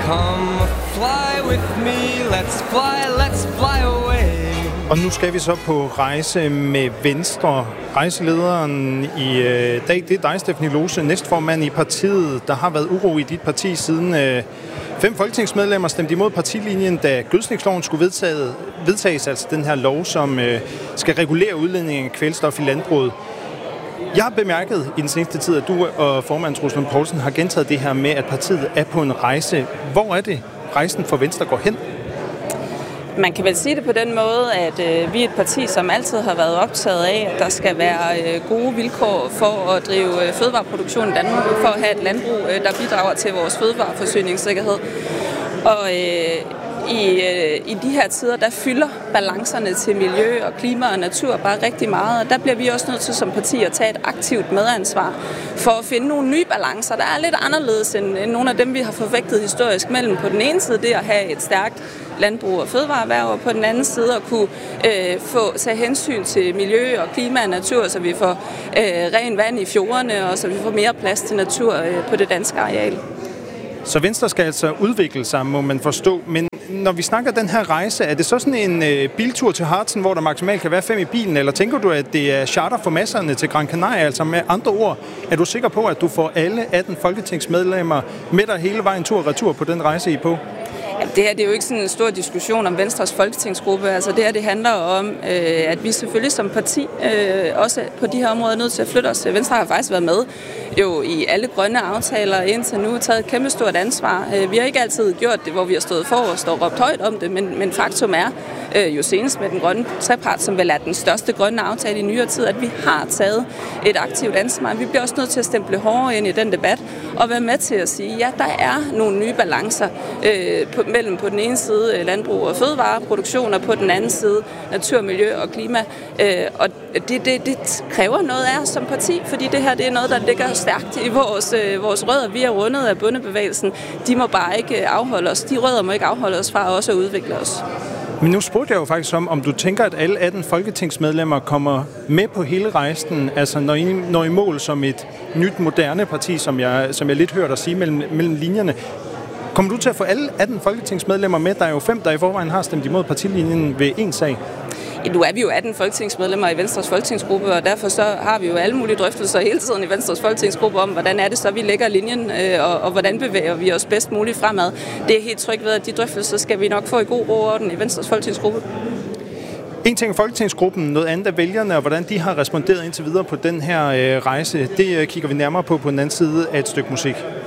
Come fly with me, let's fly away. Og nu skal vi så på rejse med Venstre. Rejselederen i dag, det er dig, Stephanie Lose, næstformand i partiet. Der har været uro i dit parti siden 5 folketingsmedlemmer stemte imod partilinjen, da gødskningsloven skulle vedtages, altså den her lov, som skal regulere udledningen af kvælstof i landbruget. Jeg har bemærket i den seneste tid, at du og formand Rusland Poulsen har gentaget det her med, at partiet er på en rejse. Hvor er det, rejsen for Venstre går hen? Man kan vel sige det på den måde, at vi er et parti, som altid har været optaget af, at der skal være gode vilkår for at drive fødevareproduktion i Danmark, for at have et landbrug, der bidrager til vores fødevareforsyningssikkerhed. Og i de her tider, der fylder balancerne til miljø og klima og natur bare rigtig meget, og der bliver vi også nødt til som parti at tage et aktivt medansvar for at finde nogle nye balancer, der er lidt anderledes end nogle af dem, vi har forfægtet historisk mellem på den ene side det at have et stærkt landbrug og fødevareerhverv, og på den anden side at kunne tage hensyn til miljø og klima og natur, så vi får ren vand i fjordene, og så vi får mere plads til natur på det danske areal. Så Venstre skal altså udvikle sig, må man forstå. Men når vi snakker den her rejse, er det så sådan en biltur til Harzen, hvor der maksimalt kan være 5 i bilen, eller tænker du, at det er charter for masserne til Gran Canaria? Altså med andre ord, er du sikker på, at du får alle 18 folketingsmedlemmer med dig hele vejen tur og retur på den rejse, I på? Det her det er jo ikke sådan en stor diskussion om Venstres folketingsgruppe. Altså det her det handler om, at vi selvfølgelig som parti også på de her områder er nødt til at flytte os. Venstre har faktisk været med jo i alle grønne aftaler indtil nu og taget et kæmpe stort ansvar. Vi har ikke altid gjort det, hvor vi har stået for og stået råbt højt om det, men faktum er jo senest med den grønne trepart, som vel er den største grønne aftale i nyere tid, at vi har taget et aktivt ansvar. Vi bliver også nødt til at stemple hårdere ind i den debat og være med til at sige, ja, der er nogle nye balancer mellem på den ene side landbrug og fødevareproduktion, og på den anden side natur, miljø og klima. Og det kræver noget af os som parti, fordi det her det er noget, der ligger stærkt i vores rødder. Vi er rundet af bondebevægelsen. De må bare ikke afholde os. De rødder må ikke afholde os fra også at udvikle os. Men nu spurgte jeg jo faktisk om du tænker, at alle 18 folketingsmedlemmer kommer med på hele rejsen, altså når I mål som et nyt, moderne parti, som jeg lidt hørte dig sige mellem linjerne. Kommer du til at få alle 18 folketingsmedlemmer med? Der er jo 5, der i forvejen har stemt imod partilinjen ved en sag. Ja, nu er vi jo 18 folketingsmedlemmer i Venstres folketingsgruppe, og derfor så har vi jo alle mulige drøftelser hele tiden i Venstres folketingsgruppe om, hvordan er det så, vi lægger linjen, og hvordan bevæger vi os bedst muligt fremad. Det er helt trygt ved, at de drøftelser skal vi nok få i god ro og orden i Venstres folketingsgruppe. En ting er folketingsgruppen, noget andet er vælgerne, og hvordan de har responderet indtil videre på den her rejse. Det kigger vi nærmere på den anden side af et stykke musik.